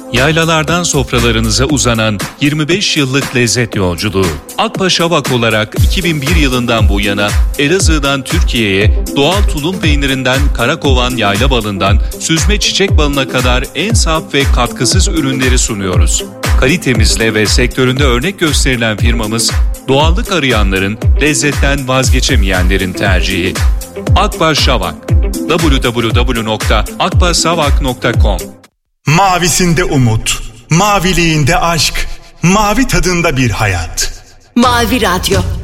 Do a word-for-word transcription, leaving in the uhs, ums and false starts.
Yaylalardan sofralarınıza uzanan yirmi beş yıllık lezzet yolculuğu. Akbaş Avak olarak iki bin bir yılından bu yana Elazığ'dan Türkiye'ye doğal tulum peynirinden karakovan yayla balından süzme çiçek balına kadar en saf ve katkısız ürünleri sunuyoruz. Kalitemizle ve sektöründe örnek gösterilen firmamız, doğallık arayanların, lezzetten vazgeçemeyenlerin tercihi. Akbaş Avak. double-u double-u double-u nokta akbaşavak nokta com Mavisinde umut, maviliğinde aşk, mavi tadında bir hayat. Mavi Radyo.